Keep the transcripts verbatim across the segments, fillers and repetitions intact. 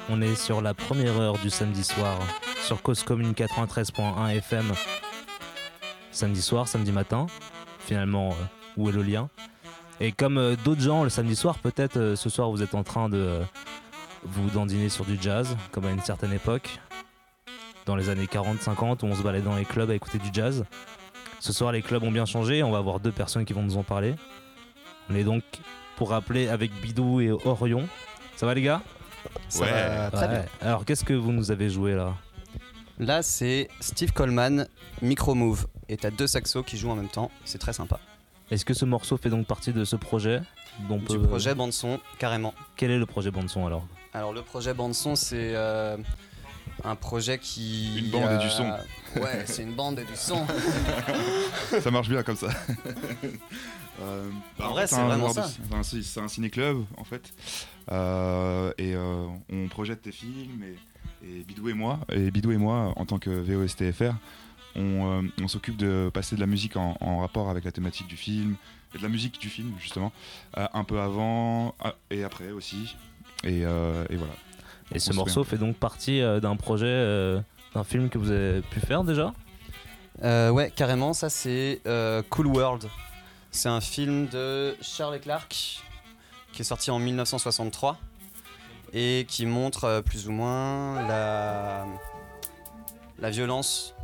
On est sur la première heure du samedi soir sur Cause Commune quatre-vingt-treize point un F M. Samedi soir, samedi matin. Finalement, euh, où est le lien? Et comme euh, d'autres gens le samedi soir, peut-être euh, ce soir vous êtes en train de euh, vous dandiner sur du jazz, comme à une certaine époque, dans les années quarante cinquante, où on se baladait dans les clubs à écouter du jazz. Ce soir, les clubs ont bien changé. On va avoir deux personnes qui vont nous en parler. On est donc, pour rappeler, avec Bidou et Orion. Ça va les gars? Ça ouais, va très ouais. bien. Alors, qu'est-ce que vous nous avez joué là? Là, c'est Steve Coleman, Micro Move. Et t'as deux saxos qui jouent en même temps. C'est très sympa. Est-ce que ce morceau fait donc partie de ce projet dont Du peut... projet bande-son, carrément. Quel est le projet bande-son alors? Alors, le projet bande-son, c'est euh, un projet qui... Une bande euh, et du son. Ouais, c'est une bande et du son. Ça marche bien comme ça. euh, bah, en vrai, c'est vraiment ça. De, c'est, un, c'est un ciné-club, en fait. Euh, et euh, on projette des films, et, et Bidou et moi, et Bidou et moi, en tant que V O S T F R, on, euh, on s'occupe de passer de la musique en, en rapport avec la thématique du film, et de la musique du film, justement, euh, un peu avant et après aussi. Et, euh, et voilà. Et ce morceau fait donc partie euh, d'un projet, euh, d'un film que vous avez pu faire déjà? euh, Ouais, carrément, ça c'est euh, Cool World. C'est un film de Shirley Clarke qui est sorti en dix-neuf cent soixante-trois et qui montre euh, plus ou moins la, la violence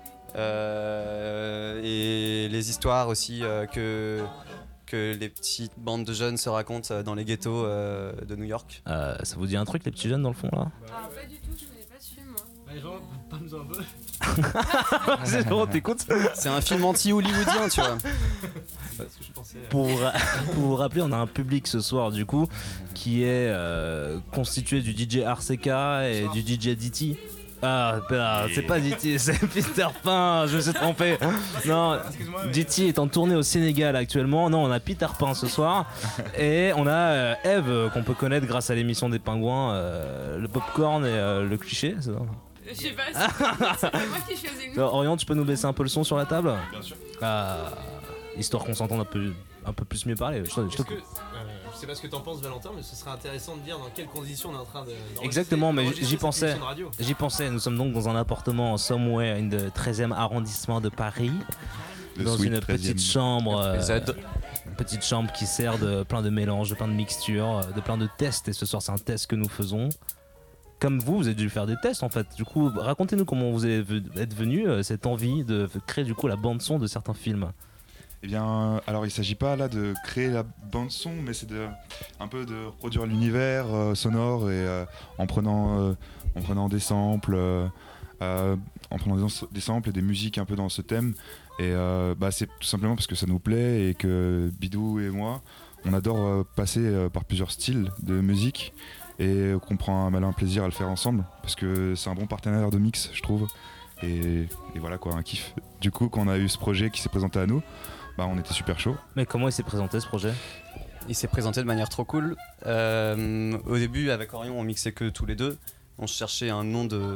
euh, et les histoires aussi euh, que... que les petites bandes de jeunes se racontent dans les ghettos euh, de New York. Euh, ça vous dit un truc les petits jeunes dans le fond là? Ah pas du tout, je connais pas ce film moi. Bah les gens, pas besoin un peu. C'est bon, t'écoutes? C'est un film anti-hollywoodien, tu vois. C'est ce que je pensais. Pour, pour vous rappeler, on a un public ce soir du coup qui est euh, constitué du D J R C K et du D J D T. Ah, bah, c'est pas D T, c'est Peter Pan, je me suis trompé. Non, D T est en tournée au Sénégal actuellement. Non, on a Peter Pan ce soir. Et on a euh, Eve, qu'on peut connaître grâce à l'émission des Pingouins, euh, le popcorn et euh, le cliché. C'est ça. Je sais pas, c'est, c'est moi qui choisis le nom. Orion, tu peux nous baisser un peu le son sur la table? Bien sûr. Ah, histoire qu'on s'entende un peu, un peu plus mieux parler. Je, je te... que, euh, je sais pas ce que t'en penses, Valentin, mais ce serait intéressant de dire dans quelles conditions on est en train de. Exactement, mais j'y pensais. J'y pensais. Nous sommes donc dans un appartement somewhere in the treizième arrondissement de Paris, le dans une treizième. petite chambre, euh, Z. une petite chambre qui sert de plein de mélanges, de plein de mixtures, de plein de tests. Et ce soir, c'est un test que nous faisons. Comme vous, vous avez dû faire des tests en fait. Du coup, racontez-nous comment vous êtes venu euh, cette envie de créer du coup la bande son de certains films. Eh bien, alors il s'agit pas là de créer la bande son, mais c'est de un peu de reproduire l'univers euh, sonore et euh, en prenant euh, en prenant des samples, euh, euh, en prenant des, des samples et des musiques un peu dans ce thème. Et euh, bah c'est tout simplement parce que ça nous plaît et que Bidou et moi, on adore euh, passer euh, par plusieurs styles de musique et qu'on prend un malin plaisir à le faire ensemble parce que c'est un bon partenaire de mix, je trouve. Et, et voilà quoi, un kiff. Du coup, quand on a eu ce projet qui s'est présenté à nous, bah on était super chaud. Mais comment il s'est présenté ce projet? Il s'est présenté de manière trop cool. Euh, au début, avec Orion, on mixait que tous les deux. On cherchait un nom de,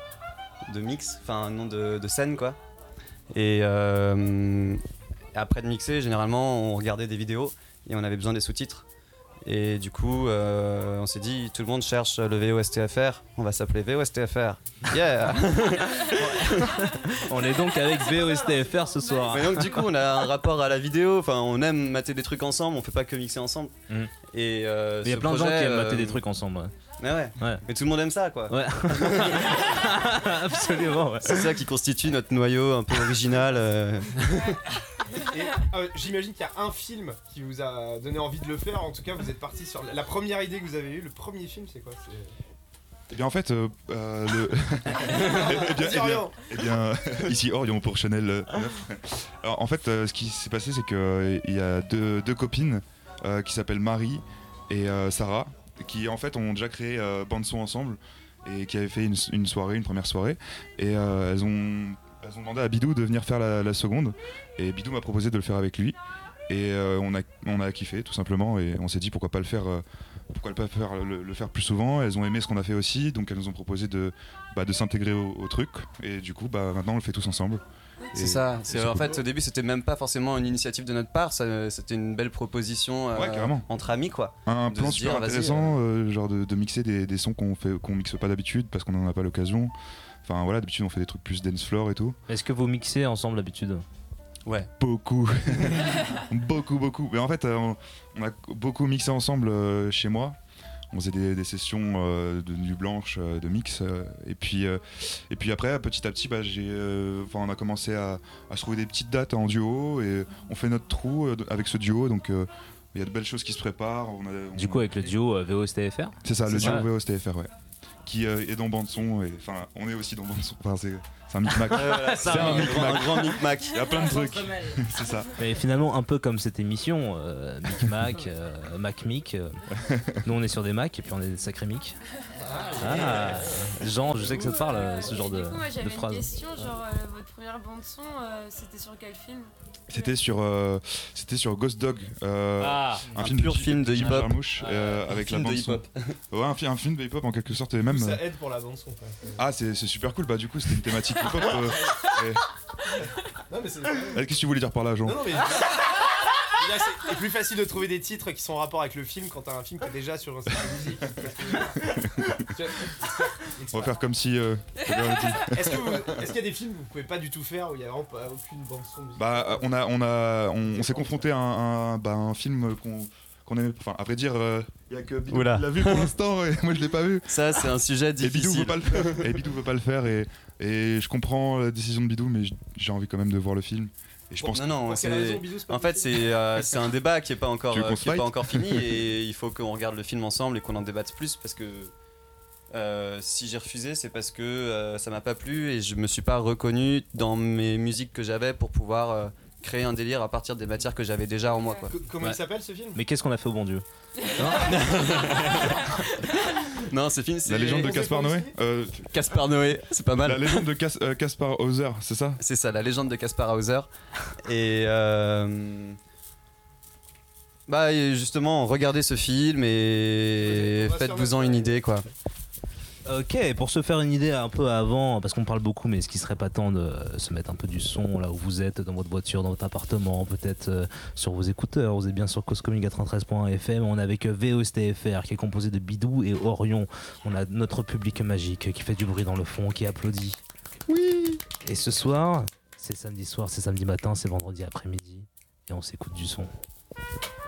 de mix, enfin un nom de, de scène quoi. Et euh, après de mixer, généralement, on regardait des vidéos et on avait besoin des sous-titres. Et du coup, euh, on s'est dit, tout le monde cherche le V O S T F R, on va s'appeler V O S T F R. Yeah. On est donc avec V O S T F R ce soir. Mais donc du coup, on a un rapport à la vidéo. Enfin, on aime mater des trucs ensemble. On fait pas que mixer ensemble. Mm. Et euh, il y a ce plein projet, de gens qui aiment euh, mater des trucs ensemble. Ouais. Mais ouais. Ouais. Mais tout le monde aime ça, quoi. Ouais. Absolument. Ouais. C'est ça qui constitue notre noyau un peu original. Euh... Et euh, j'imagine qu'il y a un film qui vous a donné envie de le faire. En tout cas, vous êtes parti sur la, la première idée que vous avez eue. Le premier film, c'est quoi? C'est... Eh bien en fait, euh, euh, le... eh bien, eh bien, eh bien ici Orion pour Chanel neuf. Alors en fait, euh, ce qui s'est passé, c'est qu'il euh, y a deux, deux copines euh, qui s'appellent Marie et euh, Sarah, qui en fait ont déjà créé euh, bande son ensemble et qui avaient fait une, une soirée, une première soirée, et euh, elles ont elles ont demandé à Bidou de venir faire la, la seconde, et Bidou m'a proposé de le faire avec lui, et euh, on a on a kiffé tout simplement, et on s'est dit pourquoi pas le faire euh, pourquoi pas faire, le, le faire plus souvent. Elles ont aimé ce qu'on a fait aussi, donc elles nous ont proposé de, bah, de s'intégrer au, au truc. Et du coup, bah, maintenant on le fait tous ensemble. C'est Et- ça. et C'est, c'est en cool. fait, au début, c'était même pas forcément une initiative de notre part. Ça, c'était une belle proposition euh, Ouais, carrément. entre amis, quoi. Un de plan se super dire, vas-y, intéressant, euh, genre de, de mixer des, des sons qu'on fait, qu'on mixe pas d'habitude parce qu'on en a pas l'occasion. Enfin voilà, d'habitude on fait des trucs plus dance floor et tout. Est-ce que vous mixez ensemble d'habitude? Ouais. Beaucoup, beaucoup, beaucoup. Mais en fait, euh, on, on a beaucoup mixé ensemble euh, chez moi. On faisait des, des sessions euh, de nuit blanche, euh, de mix. euh, et, puis, euh, et puis après, petit à petit, bah, j'ai, euh, 'fin, on a commencé à, à se trouver des petites dates en duo. Et on fait notre trou euh, avec ce duo. Donc euh, il y a de belles choses qui se préparent. On a- on- Du coup, avec le duo euh, V O S T F R. C'est ça, le C'est duo ça. V O S T F R, ouais. Qui euh, est dans bande son. et- Enfin, on est aussi dans bande son. Enfin, c'est, c'est un micmac. c'est un un, micmac. un grand micmac. Il y a plein de trucs. C'est ça. Et finalement, un peu comme cette émission, euh, Mic Mac, euh, Mac Mic. euh, nous, on est sur des Mac et puis on est des sacrés Mic. Ah, Jean, je sais que ça te parle, euh, ce genre de, Du coup, moi de j'avais une phrase. question, genre euh, votre première bande son, euh, c'était sur quel film? C'était sur, euh, c'était sur Ghost Dog. euh, Ah, un pur film de Jim hip-hop. Jarmusch, euh, Un avec la film de bande son. hip-hop. Ouais, un, fi- un film de hip-hop en quelque sorte. Et même. Ça euh, aide pour la bande son. quoi. Ah, c'est, c'est super cool. Bah, du coup, c'était une thématique hip-hop. euh, et- Non mais c'est. Euh, Qu'est-ce que tu voulais dire par là, Jean? Non non mais. Là, c'est c'est plus facile de trouver des titres qui sont en rapport avec le film quand t'as un film qui est déjà sur un site de musique. Tu vois, On va faire comme si. euh, t'avais rien dit. Est-ce que vous- est-ce qu'il y a des films que vous pouvez pas du tout faire où il y a vraiment pas aucune bande son musicale? Bah, euh, on a, on a, on, on s'est confronté à un, un- bah, un film qu'on, qu'on aimait. Enfin, à vrai dire, euh, il y a que Bidou Oula. qui l'a vu pour l'instant et moi je l'ai pas vu. Ça, c'est un sujet Et Bidou difficile. veut pas le faire. Et Bidou veut pas le faire et, et je comprends la décision de Bidou, mais j- j'ai envie quand même de voir le film. Et je pense. Non, non, Pour quelle raison, c'est. Bisous, c'est pas En fait, possible c'est euh, c'est un débat qui est pas encore, Tu veux qu'on euh, se qui est pas fight encore fini et il faut qu'on regarde le film ensemble et qu'on en débatte plus parce que euh, si j'ai refusé, c'est parce que euh, ça m'a pas plu et je me suis pas reconnu dans mes musiques que j'avais pour pouvoir euh, créer un délire à partir des matières que j'avais déjà en moi, quoi. Co- Comment Ouais. il s'appelle ce film? mais qu'est-ce qu'on a fait au bon Dieu? Non, ce film, c'est La légende de On fait Caspar pas Noé. aussi Euh, Caspar Noé, c'est pas mal. la légende de Cas- euh, Caspar Hauser, c'est ça? C'est ça, la légende de Caspar Hauser. Et euh, bah et justement, regardez ce film et On va sur faites-vous-en notre- une idée, quoi. Ok, pour se faire une idée un peu avant, parce qu'on parle beaucoup, mais est-ce qu'il serait pas temps de se mettre un peu du son là où vous êtes, dans votre voiture, dans votre appartement, peut-être euh, sur vos écouteurs? Vous êtes bien sur Cause Commune quatre-vingt-treize point un F M. On est avec euh, V O S T F R qui est composé de Bidou et Orion. On a notre public magique qui fait du bruit dans le fond, qui applaudit. Oui. Et ce soir, c'est samedi soir, c'est samedi matin, c'est vendredi après-midi, et on s'écoute du son.